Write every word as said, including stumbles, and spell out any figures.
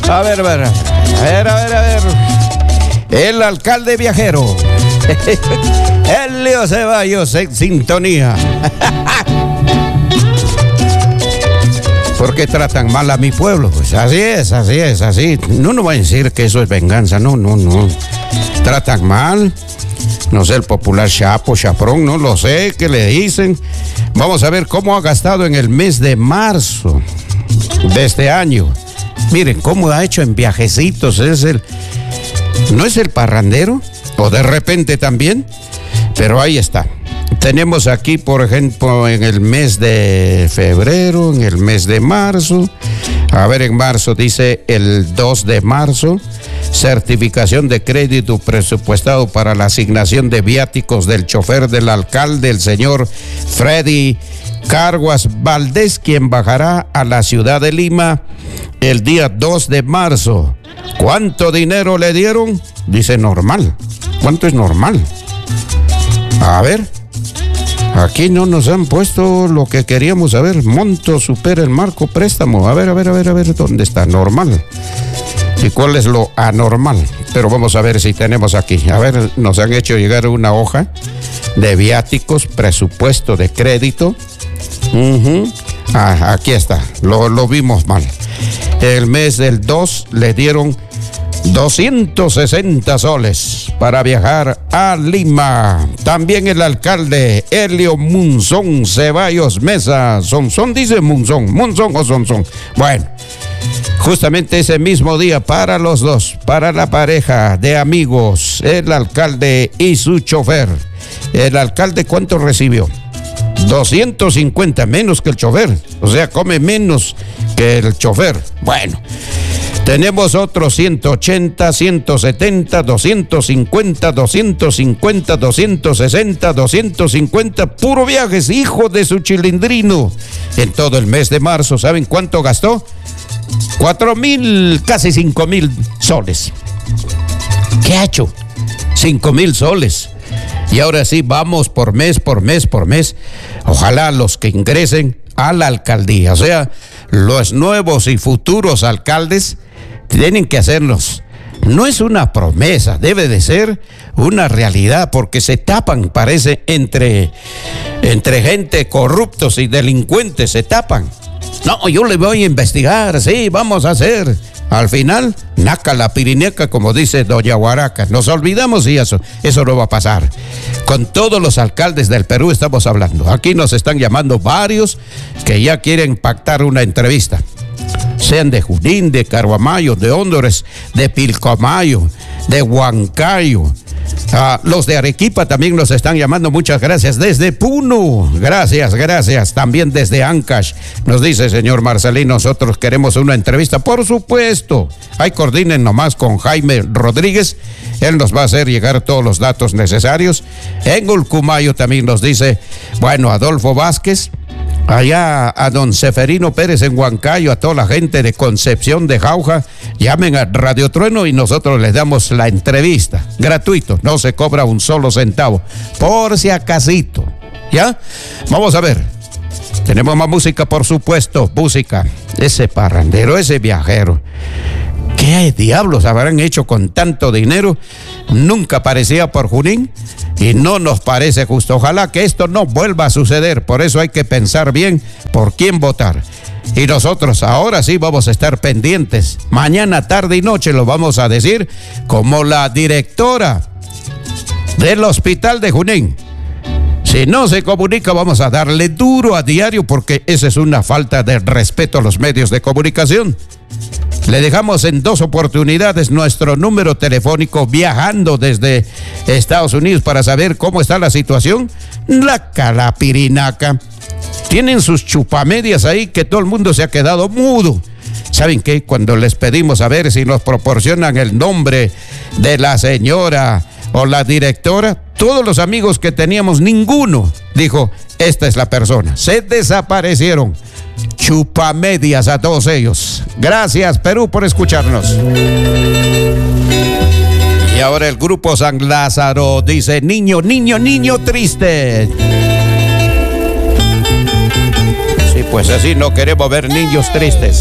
A ver, a ver, a ver, a ver, a ver. El alcalde viajero. Elio Ceballos en sintonía. ¿Por qué tratan mal a mi pueblo? Pues así es, así es, así. No, no voy a decir que eso es venganza, no, no, no. Tratan mal. No sé, el popular Chapo, Chaprón, no lo sé, ¿qué le dicen? Vamos a ver cómo ha gastado en el mes de marzo de este año. Miren cómo ha hecho en viajecitos. Es el, no es el parrandero, o de repente también, pero ahí está. Tenemos aquí, por ejemplo, en el mes de febrero, en el mes de marzo. A ver, en marzo dice el dos de marzo, certificación de crédito presupuestado para la asignación de viáticos del chofer del alcalde, el señor Freddy Carguas Valdés, quien bajará a la ciudad de Lima el día dos de marzo. ¿Cuánto dinero le dieron? Dice normal. ¿Cuánto es normal? A ver. Aquí no nos han puesto lo que queríamos saber. Monto supera el marco préstamo. A ver, a ver, a ver, a ver, ¿dónde está? Normal. ¿Y cuál es lo anormal? Pero vamos a ver si tenemos aquí. A ver, nos han hecho llegar una hoja de viáticos, presupuesto de crédito. Uh-huh. Ah, aquí está. Lo, lo vimos mal. El mes del dos le dieron doscientos sesenta soles para viajar a Lima. También el alcalde Elio Munzón Ceballos Mesa. Sonson dice Munzón, Munzón o Sonson. Bueno, justamente ese mismo día para los dos, para la pareja de amigos, el alcalde y su chofer. El alcalde, ¿cuánto recibió? doscientos cincuenta, menos que el chofer. O sea, come menos que el chofer. Bueno. Tenemos otros ciento ochenta, ciento setenta, doscientos cincuenta, doscientos cincuenta, doscientos sesenta, doscientos cincuenta, puro viajes, hijo de su chilindrino. En todo el mes de marzo, ¿saben cuánto gastó? Cuatro mil, casi cinco mil soles. ¿Qué ha hecho? Cinco mil soles. Y ahora sí, vamos por mes, por mes, por mes. Ojalá los que ingresen a la alcaldía, o sea, los nuevos y futuros alcaldes, tienen que hacernos. No es una promesa, debe de ser una realidad, porque se tapan, parece, entre, entre gente corruptos y delincuentes, se tapan. No, yo le voy a investigar, sí, vamos a hacer. Al final, naca la pirineca, como dice doña Huaraca. Nos olvidamos y eso, eso no va a pasar. Con todos los alcaldes del Perú estamos hablando. Aquí nos están llamando varios que ya quieren pactar una entrevista. Sean de Junín, de Caruamayo, de Hondores, de Pilcomayo, de Huancayo. Ah, los de Arequipa también nos están llamando, muchas gracias. Desde Puno, gracias, gracias. También desde Ancash, nos dice señor Marcelino, nosotros queremos una entrevista. Por supuesto, ahí coordinen nomás con Jaime Rodríguez, él nos va a hacer llegar todos los datos necesarios. En Ulcumayo también nos dice, bueno, Adolfo Vázquez. Allá a don Seferino Pérez en Huancayo, a toda la gente de Concepción de Jauja, llamen a Radio Trueno y nosotros les damos la entrevista. Gratuito, no se cobra un solo centavo, por si acasito. ¿Ya? Vamos a ver. Tenemos más música, por supuesto, música. Ese parrandero, ese viajero. ¿Qué diablos habrán hecho con tanto dinero? Nunca aparecía por Junín y no nos parece justo. Ojalá que esto no vuelva a suceder. Por eso hay que pensar bien por quién votar. Y nosotros ahora sí vamos a estar pendientes. Mañana, tarde y noche lo vamos a decir, como la directora del hospital de Junín. Si no se comunica, vamos a darle duro a diario, porque esa es una falta de respeto a los medios de comunicación. Le dejamos en dos oportunidades nuestro número telefónico viajando desde Estados Unidos para saber cómo está la situación. La calapirinaca. Tienen sus chupamedias ahí que todo el mundo se ha quedado mudo. ¿Saben qué? Cuando les pedimos a ver si nos proporcionan el nombre de la señora o la directora, todos los amigos que teníamos, ninguno dijo, esta es la persona. Se desaparecieron. Chupamedias a todos ellos. Gracias, Perú, por escucharnos. Y ahora el grupo San Lázaro dice, niño, niño, niño triste. Sí, pues así no queremos ver niños tristes.